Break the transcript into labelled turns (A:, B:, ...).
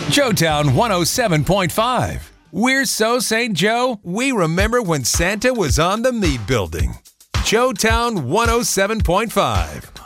A: Joetown 107.5. We're so St. Joe, we remember when Santa was on the meat building. Joetown 107.5.